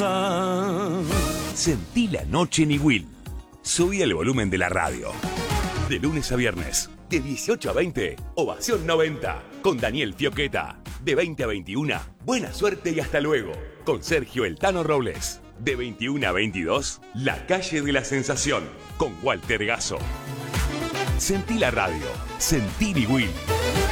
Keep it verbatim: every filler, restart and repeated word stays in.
casa. Sentí la noche en Iguil. Subí el volumen de la radio. De lunes a viernes, de dieciocho a veinte, Ovación noventa, con Daniel Fioqueta. De veinte a veintiuna, Buena Suerte y Hasta Luego, con Sergio El Tano Robles. De veintiuna a veintidós, La Calle de la Sensación, con Walter Gasso. Sentí la radio, sentí Iguil.